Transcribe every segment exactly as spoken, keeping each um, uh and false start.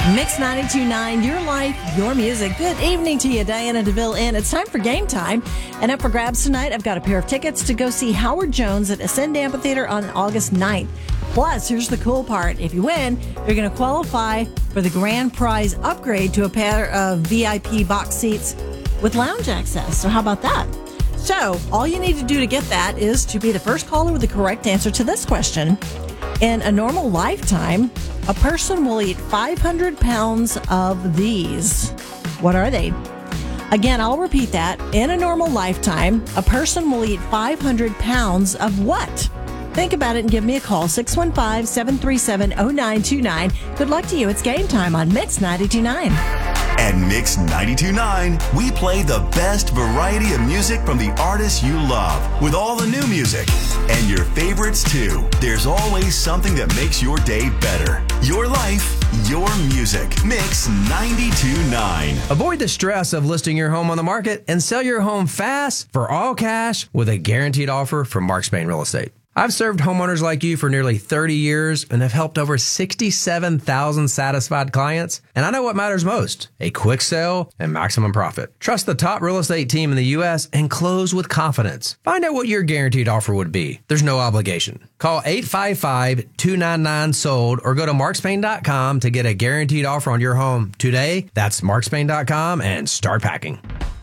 Mix ninety-two point nine, your life, your music. Good evening to you, Diana DeVille in. It's time for game time. And up for grabs tonight, I've got a pair of tickets to go see Howard Jones at Ascend Amphitheater on August ninth. Plus, here's the cool part. If you win, you're going to qualify for the grand prize upgrade to a pair of V I P box seats with lounge access. So how about that? So all you need to do to get that is to be the first caller with the correct answer to this question. In a normal lifetime, a person will eat five hundred pounds of these. What are they? Again, I'll repeat that. In a normal lifetime, a person will eat five hundred pounds of what? Think about it and give me a call, six one five, seven three seven, zero nine two nine. Good luck to you. It's game time on Mix ninety-two point nine. At Mix ninety-two point nine, we play the best variety of music from the artists you love, with all the new music. And your favorites, too. There's always something that makes your day better. Your life, your music. Mix ninety-two point nine. Avoid the stress of listing your home on the market and sell your home fast for all cash with a guaranteed offer from Mark Spain Real Estate. I've served homeowners like you for nearly thirty years and have helped over sixty-seven thousand satisfied clients. And I know what matters most, a quick sale and maximum profit. Trust the top real estate team in the U S and close with confidence. Find out what your guaranteed offer would be. There's no obligation. Call eight five five, two nine nine, sold or go to mark spain dot com to get a guaranteed offer on your home today. That's mark spain dot com and start packing.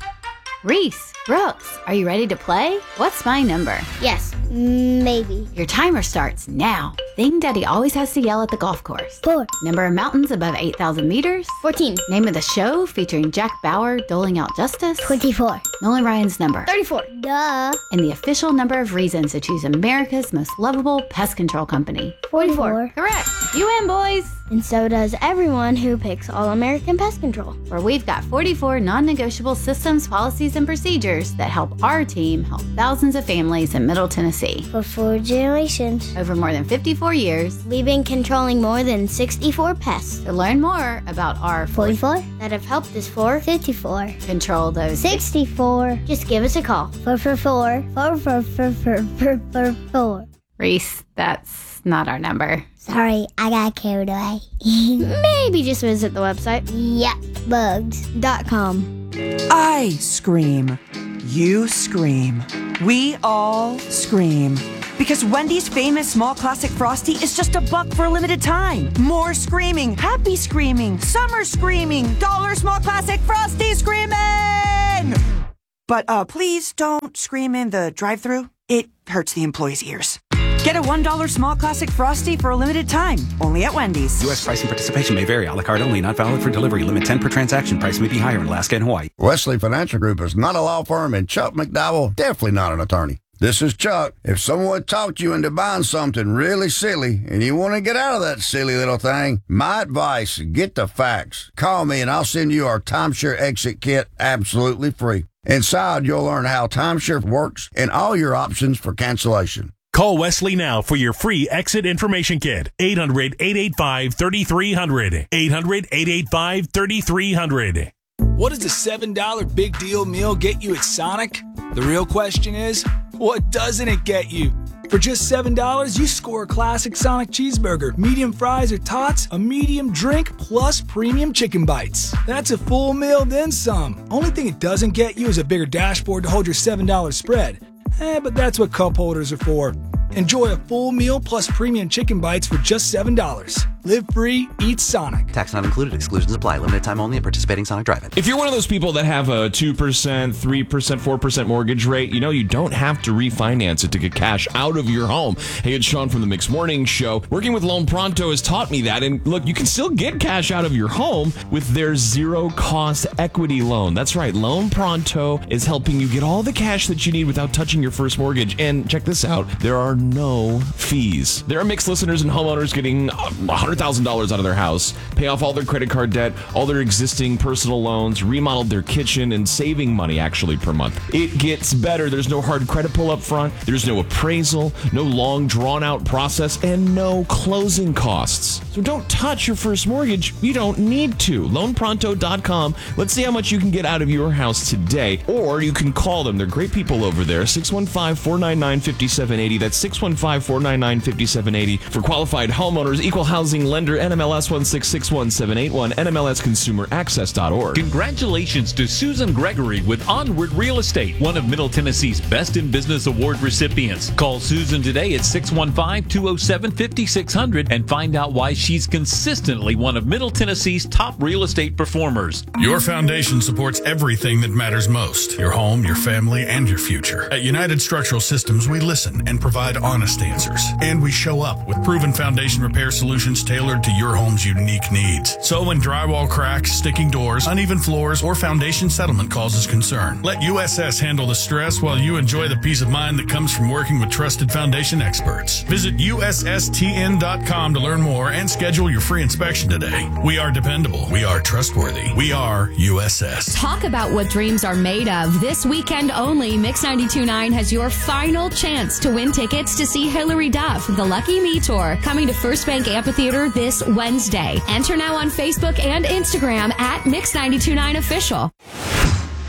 Reese, Brooks, are you ready to play? What's my number? Yes, maybe. Your timer starts now. Thing Daddy always has to yell at the golf course. Four. Number of mountains above eight thousand meters. Fourteen. Name of the show featuring Jack Bauer doling out justice. Twenty-four. Nolan Ryan's number. Thirty-four. Duh. And the official number of reasons to choose America's most lovable pest control company. Forty-four. Correct. You win, boys. And so does everyone who picks All-American Pest Control. Where we've got forty-four non-negotiable systems, policies, and procedures that help our team help thousands of families in Middle Tennessee. For four generations. Over more than fifty-four years. We've been controlling more than sixty-four pests. To learn more about our forty-four that have helped us for fifty-four. Control those sixty-four. Just give us a call. Four four four. Four four four four four four four. Reese, that's not our number. Sorry, I got carried away. Maybe just visit the website. yuck bugs dot com. I scream. You scream. We all scream. Because Wendy's famous small classic Frosty is just a buck for a limited time. More screaming, happy screaming, summer screaming, dollar small classic Frosty screaming! But uh, please don't scream in the drive-thru. It hurts the employees' ears. Get a one dollar small classic Frosty for a limited time, only at Wendy's. U S price and participation may vary. A la carte only, not valid for delivery. Limit ten per transaction. Price may be higher in Alaska and Hawaii. Wesley Financial Group is not a law firm, and Chuck McDowell, definitely not an attorney. This is Chuck. If someone talked you into buying something really silly and you want to get out of that silly little thing, my advice, get the facts. Call me and I'll send you our timeshare exit kit absolutely free. Inside, you'll learn how timeshare works and all your options for cancellation. Call Wesley now for your free exit information kit. eight hundred, eight eight five, three three zero zero. eight hundred, eight eight five, three three zero zero. What does a seven dollar big deal meal get you at Sonic? The real question is, what doesn't it get you? For just seven dollars, you score a classic Sonic cheeseburger, medium fries or tots, a medium drink, plus premium chicken bites. That's a full meal, then some. Only thing it doesn't get you is a bigger dashboard to hold your seven dollar spread. Eh, but that's what cup holders are for. Enjoy a full meal plus premium chicken bites for just seven dollars. Live free, eat Sonic. Tax not included. Exclusions apply. Limited time only at participating Sonic Drive-In. If you're one of those people that have a two percent, three percent, four percent mortgage rate, you know you don't have to refinance it to get cash out of your home. Hey, it's Sean from the Mix Morning Show. Working with Loan Pronto has taught me that. And look, you can still get cash out of your home with their zero-cost equity loan. That's right. Loan Pronto is helping you get all the cash that you need without touching your first mortgage. And check this out. There are no fees. There are Mix listeners and homeowners getting one hundred thousand dollars out of their house, pay off all their credit card debt, all their existing personal loans, remodeled their kitchen, and saving money actually per month. It gets better. There's no hard credit pull up front. There's no appraisal, no long drawn out process, and no closing costs. So don't touch your first mortgage. You don't need to. loan pronto dot com. Let's see how much you can get out of your house today. Or you can call them. They're great people over there. six one five, four nine nine, five seven eight zero. That's six one five, four nine nine, five seven eight zero. For qualified homeowners, equal housing licensing lender N M L S one six six one seven eight one, N M L S consumer access dot org. Congratulations to Susan Gregory with Onward Real Estate, one of Middle Tennessee's Best in Business Award recipients. Call Susan today at six one five, two oh seven, five six zero zero and find out why she's consistently one of Middle Tennessee's top real estate performers. Your foundation supports everything that matters most: your home, your family, and your future. At United Structural Systems, we listen and provide honest answers. And we show up with proven foundation repair solutions tailored to your home's unique needs. So when drywall cracks, sticking doors, uneven floors, or foundation settlement causes concern, let U S S handle the stress while you enjoy the peace of mind that comes from working with trusted foundation experts. Visit U S S T N dot com to learn more and schedule your free inspection today. We are dependable. We are trustworthy. We are U S S. Talk about what dreams are made of. This weekend only, Mix ninety-two point nine has your final chance to win tickets to see Hillary Duff, the Lucky Me Tour, coming to First Bank Amphitheater this Wednesday. Enter now on Facebook and Instagram at Mix ninety-two point nine Official.